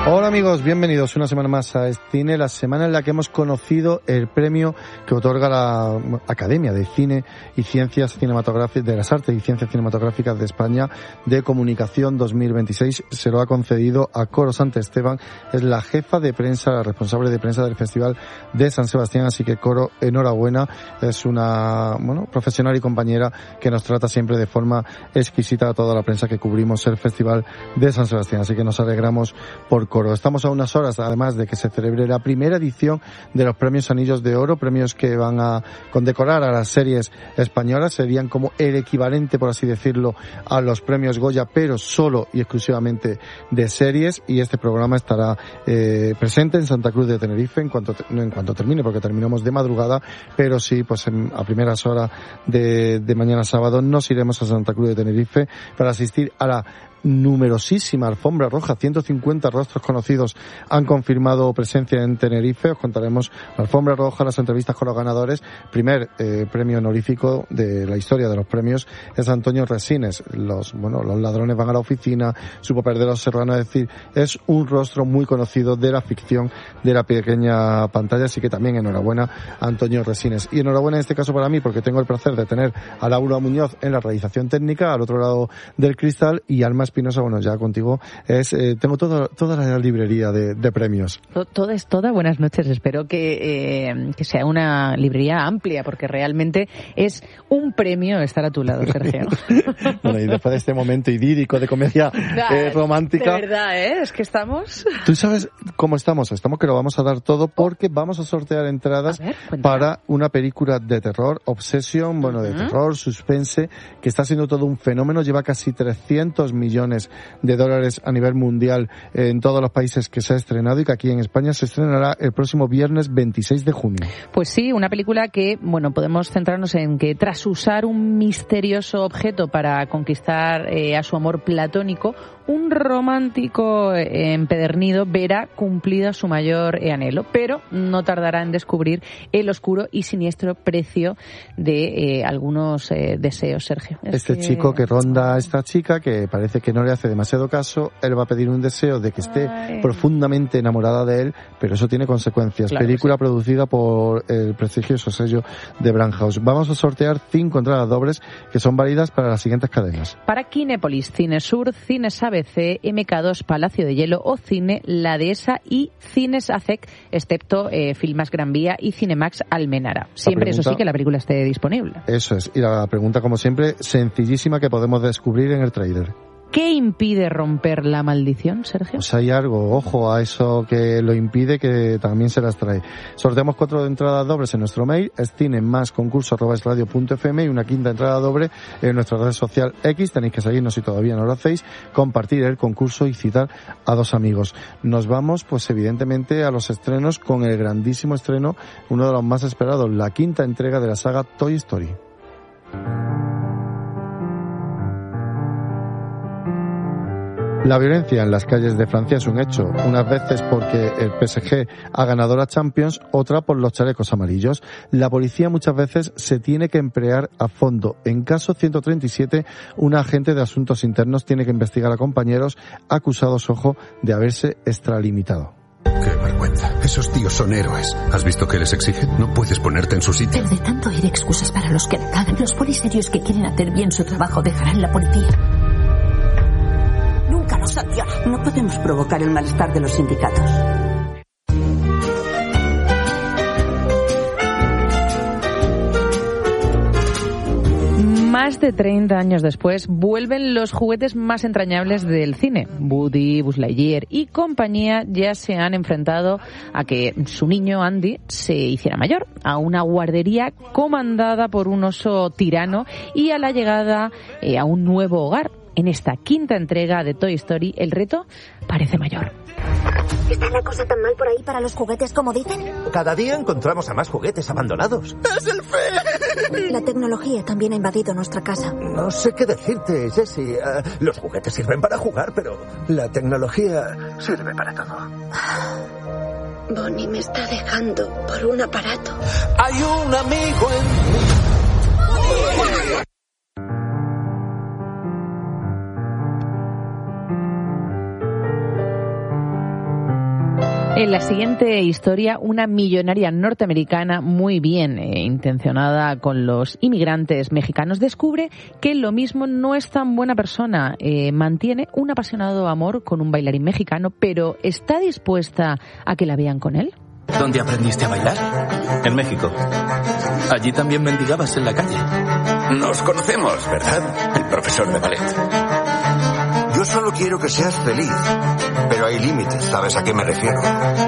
Hola amigos, bienvenidos una semana más a Cine, la semana en la que hemos conocido el premio que otorga la Academia de Cine y Ciencias Cinematográficas, de las Artes y Ciencias Cinematográficas de España de Comunicación 2026. Se lo ha concedido a Coro Santesteban, es la jefa de prensa, la responsable de prensa del Festival de San Sebastián, así que Coro, enhorabuena, es una profesional y compañera que nos trata siempre de forma exquisita a toda la prensa que cubrimos el Festival de San Sebastián, así que nos alegramos por Coro. Estamos a unas horas, además, de que se celebre la primera edición de los premios Anillos de Oro, premios que van a condecorar a las series españolas, serían como el equivalente, por así decirlo, a los premios Goya, pero solo y exclusivamente de series, y este programa estará presente en Santa Cruz de Tenerife en cuanto termine, porque terminamos de madrugada, pero sí, pues a primeras horas de mañana sábado nos iremos a Santa Cruz de Tenerife para asistir a la numerosísima alfombra roja. 150 rostros conocidos han confirmado presencia en Tenerife. Os contaremos la alfombra roja, las entrevistas con los ganadores. Primer premio honorífico de la historia de los premios es Antonio Resines. Los ladrones van a la oficina, supo perder a los serranos, es decir, es un rostro muy conocido de la ficción de la pequeña pantalla, así que también enhorabuena a Antonio Resines. Y enhorabuena en este caso para mí, porque tengo el placer de tener a Laura Muñoz en la realización técnica, al otro lado del cristal, y Alma Espinosa, bueno, ya contigo tengo toda la librería de premios. Toda es toda. Buenas noches. Espero que sea una librería amplia, porque realmente es un premio estar a tu lado, Sergio. Bueno, y después de este momento idílico de comedia romántica. De verdad, es que estamos. ¿Tú sabes cómo estamos? Estamos que lo vamos a dar todo, porque vamos a sortear entradas para una película de terror, Obsession, de terror, suspense, que está siendo todo un fenómeno. Lleva casi 300 millones de dólares a nivel mundial en todos los países que se ha estrenado, y que aquí en España se estrenará el próximo viernes 26 de junio. Pues sí, una película que, podemos centrarnos en que tras usar un misterioso objeto para conquistar a su amor platónico, un romántico empedernido verá cumplida su mayor anhelo, pero no tardará en descubrir el oscuro y siniestro precio de algunos deseos, Sergio. Chico que ronda a esta chica, que parece que no le hace demasiado caso, él va a pedir un deseo de que esté profundamente enamorada de él, pero eso tiene consecuencias. Claro, película producida por el prestigioso sello de Blumhouse. Vamos a sortear 5 entradas dobles que son válidas para las siguientes cadenas: para Kinépolis, Cinesur, Cines ABC, MK2 Palacio de Hielo o Cine La Dehesa y Cines ACEC, excepto Filmas Gran Vía y Cinemax Almenara. Siempre, eso sí, que la película esté disponible. Eso es. Y la pregunta, como siempre, sencillísima, que podemos descubrir en el tráiler: ¿qué impide romper la maldición, Sergio? Pues hay algo, ojo a eso que lo impide, que también se las trae. Sorteamos 4 entradas dobles en nuestro mail, es cinemasconcurso@esradio.fm, y una 5ª entrada doble en nuestra red social X. Tenéis que seguirnos si todavía no lo hacéis, compartir el concurso y citar a 2 amigos. Nos vamos, pues evidentemente, a los estrenos, con el grandísimo estreno, uno de los más esperados, la 5ª entrega de la saga Toy Story. La violencia en las calles de Francia es un hecho, unas veces porque el PSG ha ganado la Champions, otra por los chalecos amarillos. La policía muchas veces se tiene que emplear a fondo. En caso 137, un agente de asuntos internos tiene que investigar a compañeros acusados, ojo, de haberse extralimitado. ¡Qué vergüenza! Esos tíos son héroes. ¿Has visto qué les exigen? No puedes ponerte en su sitio. Pero de tanto oír excusas para los que la cagan, los poliserios que quieren hacer bien su trabajo dejarán la policía. Nunca los sanciona. No podemos provocar el malestar de los sindicatos. Más de 30 años después, vuelven los juguetes más entrañables del cine. Woody, Buzz Lightyear y compañía ya se han enfrentado a que su niño Andy se hiciera mayor, a una guardería comandada por un oso tirano y a la llegada a un nuevo hogar. En esta 5ª entrega de Toy Story, el reto parece mayor. ¿Está la cosa tan mal por ahí para los juguetes como dicen? Cada día encontramos a más juguetes abandonados. ¡Es el fin! La tecnología también ha invadido nuestra casa. No sé qué decirte, Jessie. Los juguetes sirven para jugar, pero la tecnología sirve para todo. Bonnie me está dejando por un aparato. Hay un amigo en mí. En la siguiente historia, una millonaria norteamericana muy bien intencionada con los inmigrantes mexicanos descubre que lo mismo no es tan buena persona. Mantiene un apasionado amor con un bailarín mexicano, pero ¿está dispuesta a que la vean con él? ¿Dónde aprendiste a bailar? En México. Allí también mendigabas en la calle. Nos conocemos, ¿verdad? El profesor de ballet. Yo solo quiero que seas feliz, pero hay límites, ¿sabes a qué me refiero?